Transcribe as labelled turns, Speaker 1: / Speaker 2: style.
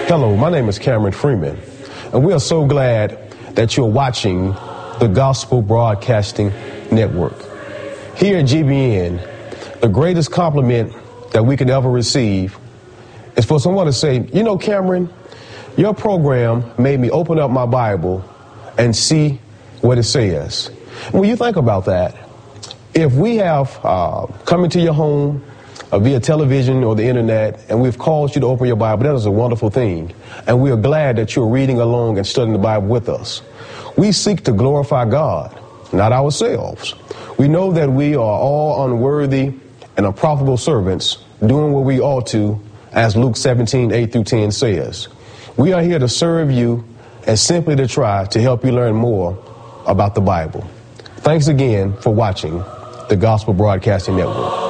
Speaker 1: Hello, my name is Cameron Freeman, and we are so glad that you're watching the Gospel Broadcasting Network. Here at GBN, the greatest compliment that we could ever receive is for someone to say, you know, Cameron, your program made me open up my Bible and see what it says. When you think about that, if we have come into your home via television or the internet, and we've called you to open your Bible, that is a wonderful thing. And we are glad that you're reading along and studying the Bible with us. We seek to glorify God, not ourselves. We know that we are all unworthy and unprofitable servants doing what we ought to, as Luke 17:8-10 says. We are here to serve you and simply to try to help you learn more about the Bible. Thanks again for watching the Gospel Broadcasting Network.